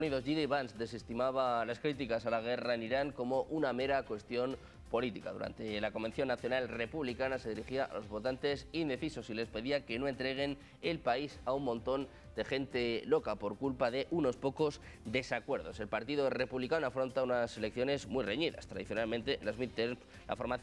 Estados Unidos, J.D. Vance desestimaba las críticas a la guerra en Irán como una mera cuestión política. Durante la Convención Nacional Republicana se dirigía a los votantes indecisos y les pedía que no entreguen el país a un montón de gente loca por culpa de unos pocos desacuerdos. El Partido Republicano afronta unas elecciones muy reñidas. Tradicionalmente, en las midterms, la formación